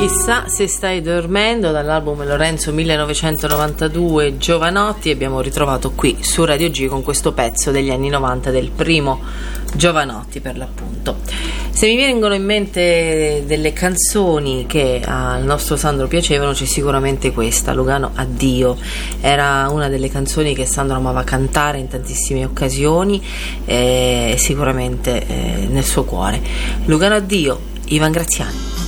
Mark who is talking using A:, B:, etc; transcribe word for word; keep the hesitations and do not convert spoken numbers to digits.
A: Chissà se stai dormendo, dall'album Lorenzo millenovecentonovantadue, Giovanotti. Abbiamo ritrovato qui su Radio G con questo pezzo degli anni novanta del primo Giovanotti, per l'appunto. Se mi vengono in mente delle canzoni che al nostro Sandro piacevano, c'è sicuramente questa, Lugano Addio. Era una delle canzoni che Sandro amava cantare in tantissime occasioni, e sicuramente eh, nel suo cuore. Lugano Addio, Ivan Graziani.